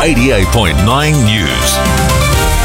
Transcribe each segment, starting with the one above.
88.9 News.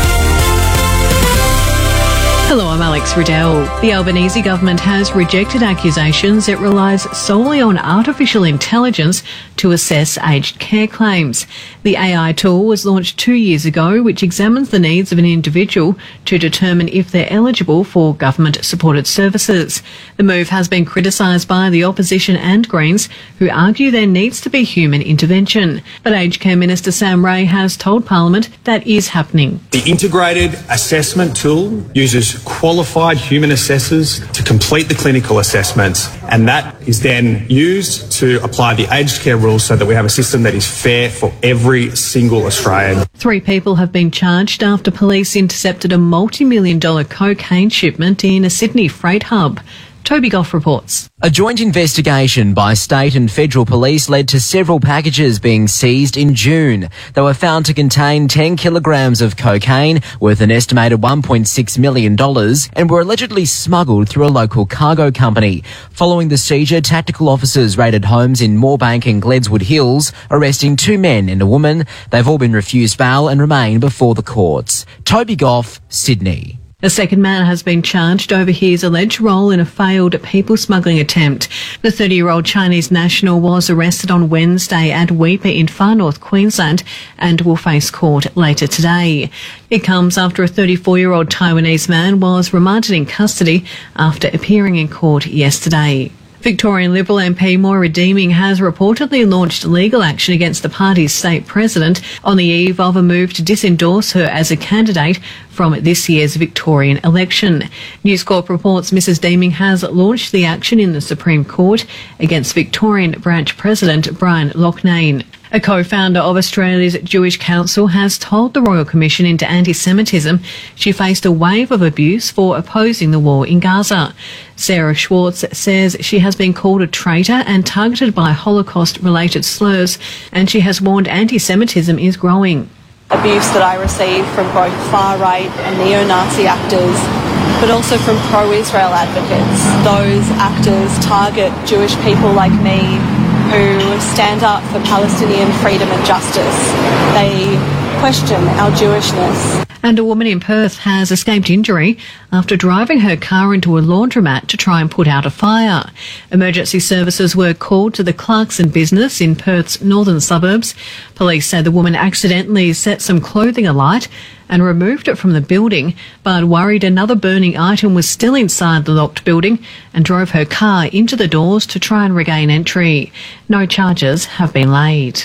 Hello, I'm Alex Riddell. The Albanese government has rejected accusations it relies solely on artificial intelligence to assess aged care claims. The AI tool was launched 2 years ago, which examines the needs of an individual to determine if they're eligible for government-supported services. The move has been criticised by the opposition and Greens, who argue there needs to be human intervention. But Aged Care Minister Sam Ray has told Parliament that is happening. The integrated assessment tool uses qualified human assessors to complete the clinical assessments, and that is then used to apply the aged care rules so that we have a system that is fair for every single Australian. 3 people have been charged after police intercepted a multi-million-dollar cocaine shipment in a Sydney freight hub. Toby Goff reports. A joint investigation by state and federal police led to several packages being seized in June. They were found to contain 10 kilograms of cocaine worth an estimated $1.6 million and were allegedly smuggled through a local cargo company. Following the seizure, tactical officers raided homes in Moorebank and Gledswood Hills, arresting 2 men and a woman. They've all been refused bail and remain before the courts. Toby Goff, Sydney. A second man has been charged over his alleged role in a failed people smuggling attempt. The 30-year-old Chinese national was arrested on Wednesday at Weipa in far north Queensland and will face court later today. It comes after a 34-year-old Taiwanese man was remanded in custody after appearing in court yesterday. Victorian Liberal MP Moira Deeming has reportedly launched legal action against the party's state president on the eve of a move to disendorse her as a candidate from this year's Victorian election. News Corp reports Mrs Deeming has launched the action in the Supreme Court against Victorian branch president Brian Loughnane. A co-founder of Australia's Jewish Council has told the Royal Commission into Anti-Semitism she faced a wave of abuse for opposing the war in Gaza. Sarah Schwartz says she has been called a traitor and targeted by Holocaust-related slurs, and she has warned anti-Semitism is growing. Abuse that I receive from both far-right and neo-Nazi actors, but also from pro-Israel advocates. Those actors target Jewish people like me who stand up for Palestinian freedom and justice. They question our Jewishness. And a woman in Perth has escaped injury after driving her car into a laundromat to try and put out a fire. Emergency services were called to the Clarkson business in Perth's northern suburbs. Police say the woman accidentally set some clothing alight and removed it from the building, but worried another burning item was still inside the locked building and drove her car into the doors to try and regain entry. No charges have been laid.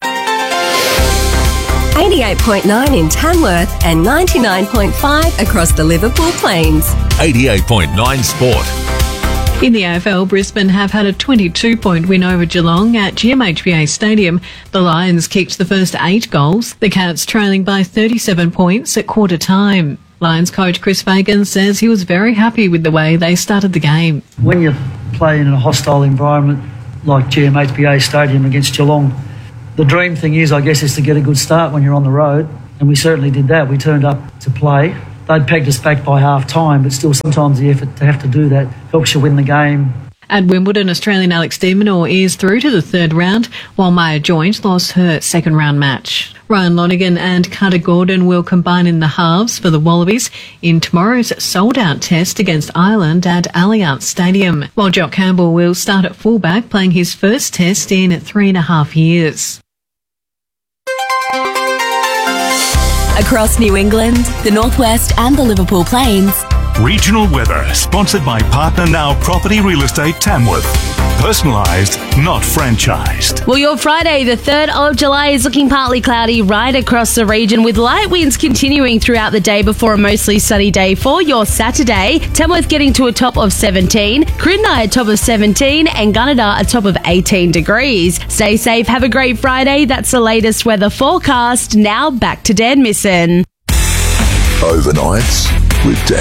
88.9 in Tamworth and 99.5 across the Liverpool Plains. 88.9 Sport. In the AFL, Brisbane have had a 22-point win over Geelong at GMHBA Stadium. The Lions kicked the first 8 goals, the Cats trailing by 37 points at quarter time. Lions coach Chris Fagan says he was very happy with the way they started the game. When you play in a hostile environment like GMHBA Stadium against Geelong, the dream thing is, I guess, is to get a good start when you're on the road, and we certainly did that. We turned up to play. They'd pegged us back by half-time, but still sometimes the effort to have to do that helps you win the game. At Wimbledon, Australian Alex de Minaur is through to the third round, while Maya Joint lost her second-round match. Ryan Lonergan and Carter Gordon will combine in the halves for the Wallabies in tomorrow's sold-out test against Ireland at Allianz Stadium, while Jock Campbell will start at fullback, playing his first test in 3.5 years. Across New England, the Northwest and the Liverpool Plains. Regional weather sponsored by Partner Now Property Real Estate Tamworth. Personalised, not franchised. Well, your Friday, the 3rd of July, is looking partly cloudy right across the region with light winds continuing throughout the day before a mostly sunny day for your Saturday. Tamworth getting to a top of 17, Crindai a top of 17 and Gunnedah a top of 18 degrees. Stay safe, have a great Friday. That's the latest weather forecast. Now back to Dan Misson. Overnights with Dan.